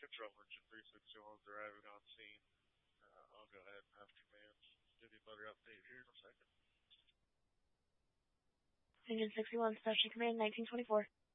Control Engine 361 is arriving on scene. I'll go ahead and have command give you a better update here in a second. Engine 61, Station Command 1924.